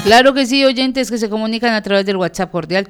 Claro que sí, oyentes que se comunican a través del WhatsApp cordial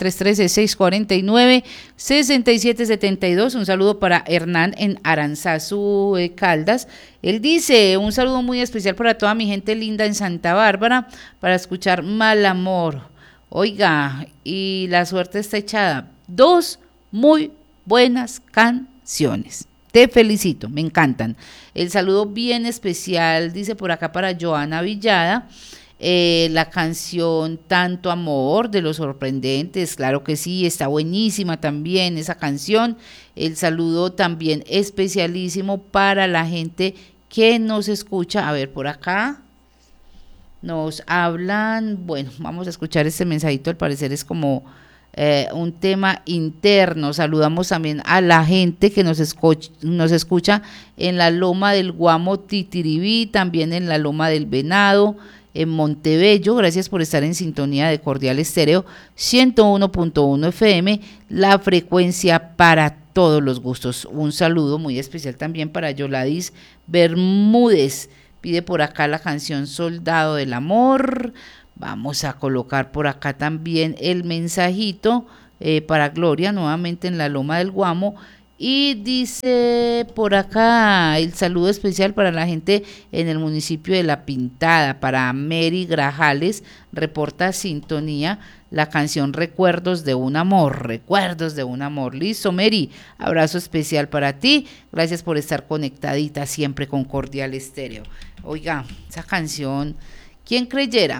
313-649-6772. Un saludo para Hernán en Aranzazu, Caldas. Él dice, un saludo muy especial para toda mi gente linda en Santa Bárbara para escuchar Mal Amor. Oiga, y la suerte está echada. 2 muy buenas canciones. Te felicito, me encantan. El saludo bien especial, dice por acá para Joana Villada. La canción Tanto Amor de Los Sorprendentes, claro que sí, está buenísima también esa canción. El saludo también especialísimo para la gente que nos escucha. A ver, por acá nos hablan, bueno, vamos a escuchar este mensajito, al parecer es como un tema interno. Saludamos también a la gente que nos escucha en la Loma del Guamo Titiribí, también en la Loma del Venado, en Montebello. Gracias por estar en sintonía de Cordial Estéreo 101.1 FM, la frecuencia para todos los gustos. Un saludo muy especial también para Yoladis Bermúdez, pide por acá la canción Soldado del Amor. Vamos a colocar por acá también el mensajito para Gloria, nuevamente en la Loma del Guamo. Y dice por acá el saludo especial para la gente en el municipio de La Pintada, para Mary Grajales, reporta sintonía, la canción Recuerdos de un Amor, listo Mary, abrazo especial para ti, gracias por estar conectadita siempre con Cordial Estéreo. Oiga, esa canción, ¿quién creyera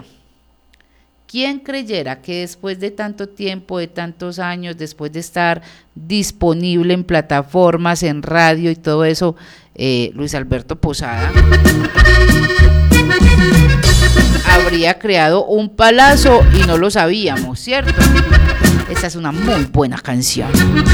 que después de tanto tiempo, de tantos años, después de estar disponible en plataformas, en radio y todo eso, Luis Alberto Posada habría creado un palazo y no lo sabíamos, ¿cierto? Esta es una muy buena canción.